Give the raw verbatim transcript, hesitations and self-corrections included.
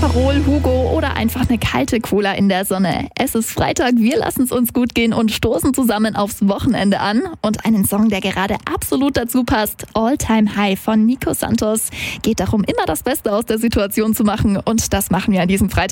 Aperol, Hugo oder einfach eine kalte Cola in der Sonne. Es ist Freitag, wir lassen es uns gut gehen und stoßen zusammen aufs Wochenende an. Und einen Song, der gerade absolut dazu passt, All Time High von Nico Santos, geht darum, immer das Beste aus der Situation zu machen. Und das machen wir an diesem Freitag.